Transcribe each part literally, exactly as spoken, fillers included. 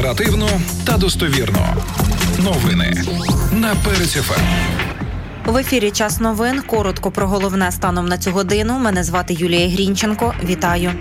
Оперативно та достовірно. Новини на Перець еф ем. В ефірі «Час новин». Коротко про головне станом на цю годину. Мене звати Юлія Грінченко. Вітаю.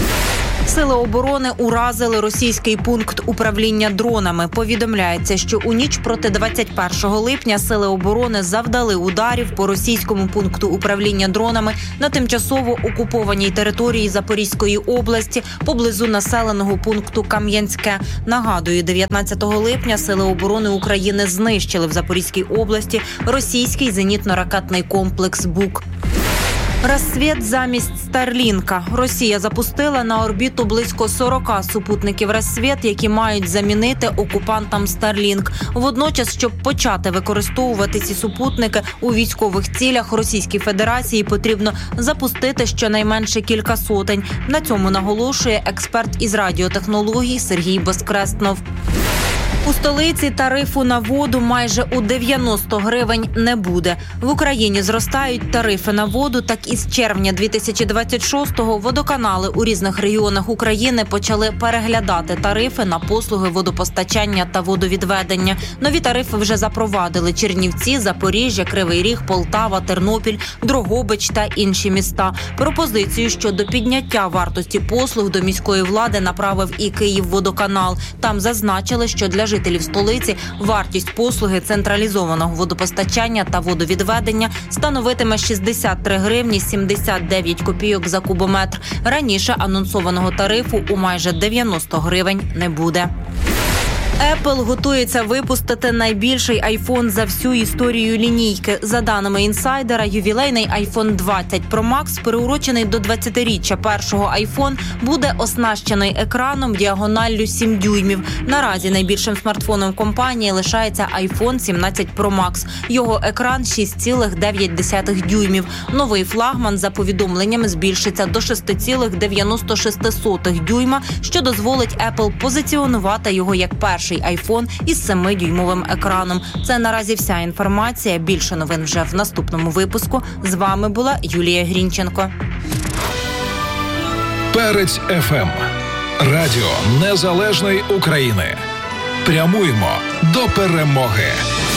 Сили оборони уразили російський пункт управління дронами. Повідомляється, що у ніч проти двадцять першого липня сили оборони завдали ударів по російському пункту управління дронами на тимчасово окупованій території Запорізької області поблизу населеного пункту Кам'янське. Нагадую, дев'ятнадцятого липня сили оборони України знищили в Запорізькій області російський зенітно-ракетний комплекс «Бук». Рассвіт замість Старлінка. Росія запустила на орбіту близько сорок супутників Рассвіт, які мають замінити окупантам Старлінк. Водночас, щоб почати використовувати ці супутники у військових цілях Російській Федерації, потрібно запустити щонайменше кілька сотень. На цьому наголошує експерт із радіотехнологій Сергій Безкреснов. У столиці тарифу на воду майже у дев'яносто гривень не буде. В Україні зростають тарифи на воду, так і з червня дві тисячі двадцять шостого водоканали у різних регіонах України почали переглядати тарифи на послуги водопостачання та водовідведення. Нові тарифи вже запровадили Чернівці, Запоріжжя, Кривий Ріг, Полтава, Тернопіль, Дрогобич та інші міста. Пропозицію щодо підняття вартості послуг до міської влади направив і Київводоканал. Там зазначили, що для жителів столиці вартість послуги централізованого водопостачання та водовідведення становитиме шістдесят три гривні сімдесят дев'ять копійок за кубометр. Раніше анонсованого тарифу у майже дев'яносто гривень не буде. Apple готується випустити найбільший айфон за всю історію лінійки. За даними інсайдера, ювілейний айфон двадцять Про Макс, приурочений до двадцятиріччя першого айфон, буде оснащений екраном діагоналлю сім дюймів. Наразі найбільшим смартфоном компанії лишається айфон сімнадцять Про Макс. Його екран шість цілих дев'ять десятих дюймів. Новий флагман, за повідомленнями, збільшиться до шість цілих дев'яносто шість сотих дюйма, що дозволить Apple позиціонувати його як перший айфон із семидюймовим екраном. Це наразі вся інформація. Більше новин вже в наступному випуску. З вами була Юлія Грінченко. Перець еф ем. Радіо Незалежної України. Прямуємо до перемоги.